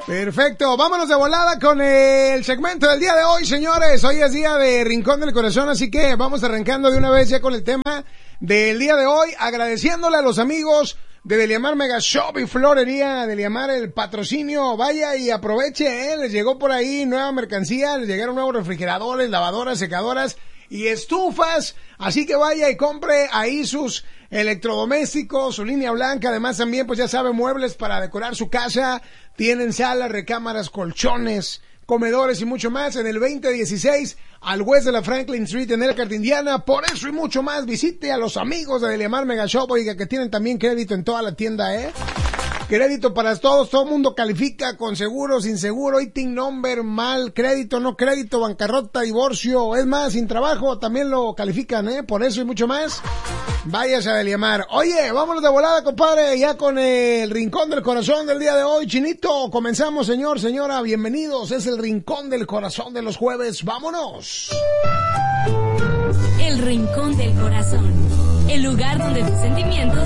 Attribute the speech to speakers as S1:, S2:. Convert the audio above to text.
S1: Perfecto, vámonos de volada con el segmento del día de hoy, señores. Hoy es día de Rincón del Corazón, así que vamos arrancando de una vez ya con el tema del día de hoy, agradeciéndole a los amigos de Deliamar Mega Shop y Florería Deliamar el patrocinio. Vaya y aproveche, les llegó por ahí nueva mercancía, les llegaron nuevos refrigeradores, lavadoras, secadoras y estufas, así que vaya y compre ahí sus electrodomésticos, su línea blanca. Además también, pues ya sabe, muebles para decorar su casa, tienen salas, recámaras, colchones, comedores y mucho más en el 2016 al West de la Franklin Street en Elkhart, Indiana. Por eso y mucho más, visite a los amigos de Deliamar Mega Shop, oiga, que tienen también crédito en toda la tienda, crédito para todos, todo el mundo califica, con seguro, sin seguro, ITIN number, mal, crédito, no crédito, bancarrota, divorcio, es más, sin trabajo, también lo califican, por eso y mucho más. Váyase a Deliamar. Oye, vámonos de volada, compadre, ya con el Rincón del Corazón del día de hoy. Chinito, comenzamos, señor, señora, bienvenidos. Es el Rincón del Corazón de los jueves. ¡Vámonos!
S2: El Rincón del Corazón. El lugar donde tus sentimientos